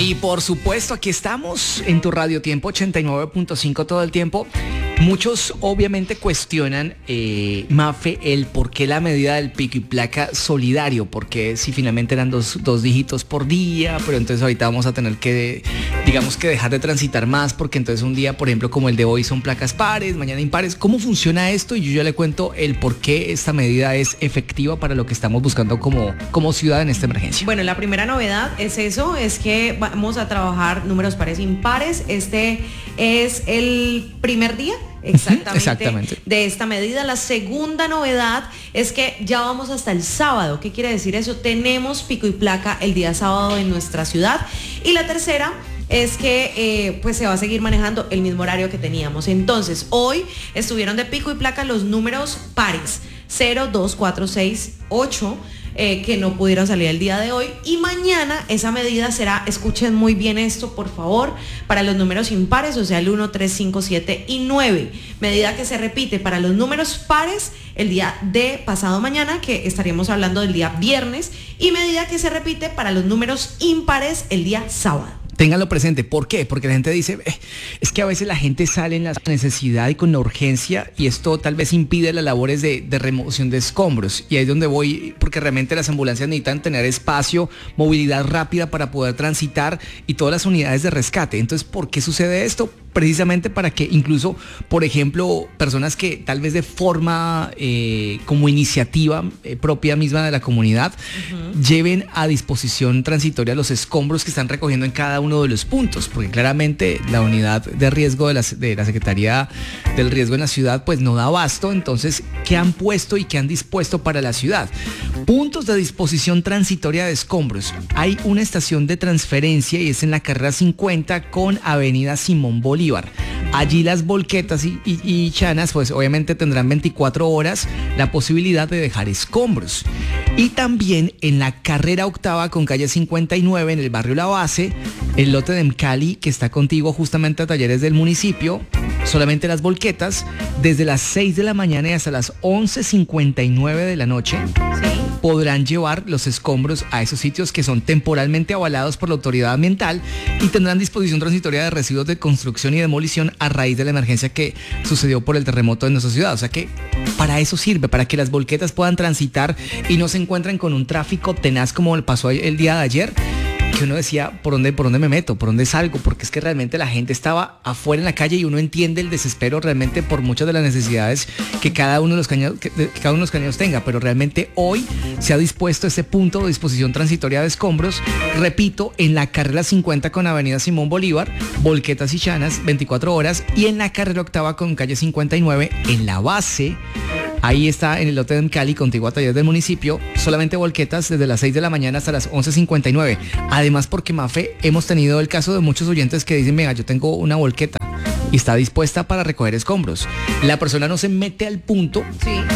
Y por supuesto, aquí estamos en tu Radio Tiempo 89.5 todo el tiempo. Muchos obviamente cuestionan, Mafe, el por qué la medida del pico y placa solidario, porque si finalmente eran dos dígitos por día, pero entonces ahorita vamos a tener que, digamos que dejar de transitar más, porque entonces un día, por ejemplo, como el de hoy son placas pares, mañana impares. ¿Cómo funciona esto? Y yo ya le cuento el por qué esta medida es efectiva para lo que estamos buscando como ciudad en esta emergencia. Bueno, la primera novedad es eso, es que vamos a trabajar números pares impares. Este es el primer día exactamente de esta medida. La segunda novedad es que ya vamos hasta el sábado. ¿Qué quiere decir eso? Tenemos pico y placa el día sábado en nuestra ciudad. Y la tercera es que pues se va a seguir manejando el mismo horario que teníamos. Entonces, hoy estuvieron de pico y placa los números pares 0, 2, 4, 6, 8 que no pudieron salir el día de hoy, y mañana esa medida será, escuchen muy bien esto por favor, para los números impares, o sea el 1, 3, 5, 7 y 9, medida que se repite para los números pares el día de pasado mañana, que estaríamos hablando del día viernes, y medida que se repite para los números impares el día sábado. Ténganlo presente. ¿Por qué? Porque la gente dice, es que a veces la gente sale en la necesidad y con la urgencia, y esto tal vez impide las labores de remoción de escombros. Y ahí es donde voy, porque realmente las ambulancias necesitan tener espacio, movilidad rápida para poder transitar, y todas las unidades de rescate. Entonces, ¿por qué sucede esto? Precisamente para que incluso, por ejemplo, personas que tal vez de forma como iniciativa propia misma de la comunidad, lleven a disposición transitoria los escombros que están recogiendo en cada uno de los puntos, porque claramente la unidad de riesgo de la Secretaría del Riesgo en la ciudad pues no da abasto. Entonces, ¿qué han puesto y qué han dispuesto para la ciudad? Puntos de disposición transitoria de escombros. Hay una estación de transferencia y es en la carrera 50 con avenida Simón Bolívar. Allí las volquetas y chanas pues obviamente tendrán 24 horas la posibilidad de dejar escombros. Y también en la carrera octava con calle 59 en el barrio La Base, el lote de Mcali, que está contiguo justamente a talleres del municipio, solamente las volquetas desde las 6 de la mañana y hasta las 11:59 de la noche. Sí. Podrán llevar los escombros a esos sitios que son temporalmente avalados por la autoridad ambiental y tendrán disposición transitoria de residuos de construcción y demolición a raíz de la emergencia que sucedió por el terremoto en nuestra ciudad. O sea que para eso sirve, para que las volquetas puedan transitar y no se encuentren con un tráfico tenaz como le pasó el día de ayer, que uno decía, ¿por dónde me meto? ¿Por dónde salgo? Porque es que realmente la gente estaba afuera en la calle y uno entiende el desespero realmente por muchas de las necesidades que cada uno de los cañados tenga, pero realmente hoy se ha dispuesto este punto de disposición transitoria de escombros, repito, en la carrera 50 con avenida Simón Bolívar, volquetas y chanas, 24 horas, y en la carrera octava con calle 59, en La Base. Ahí está en el lote de Mcali, contiguo a talleres del municipio, solamente volquetas desde las 6 de la mañana hasta las 11:59. Además, porque Mafe, hemos tenido el caso de muchos oyentes que dicen, venga, yo tengo una volqueta y está dispuesta para recoger escombros. La persona no se mete al punto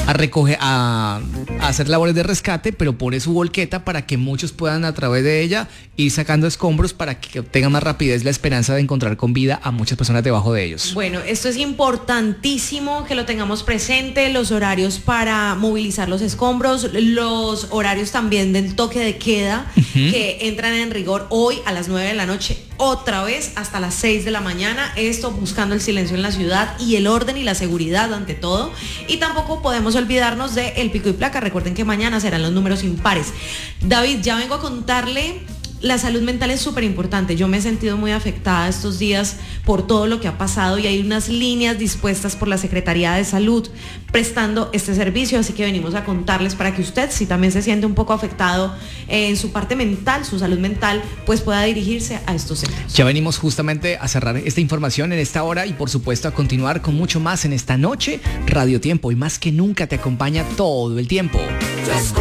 a hacer labores de rescate, pero pone su volqueta para que muchos puedan a través de ella ir sacando escombros para que tenga más rapidez la esperanza de encontrar con vida a muchas personas debajo de ellos. Bueno, esto es importantísimo que lo tengamos presente, los horarios para movilizar los escombros, los horarios también del toque de queda que entran en rigor hoy a las 9 de la noche, otra vez hasta las 6 de la mañana, esto buscando el silencio en la ciudad y el orden y la seguridad ante todo. Y tampoco podemos olvidarnos del pico y placa. Recuerden que mañana serán los números impares. David, ya vengo a contarle, la salud mental es súper importante. Yo me he sentido muy afectada estos días por todo lo que ha pasado y hay unas líneas dispuestas por la Secretaría de Salud prestando este servicio, así que venimos a contarles para que usted, si también se siente un poco afectado en su parte mental, su salud mental, pues pueda dirigirse a estos centros. Ya venimos justamente a cerrar esta información en esta hora y por supuesto a continuar con mucho más en esta noche. Radio Tiempo, y más que nunca te acompaña todo el tiempo.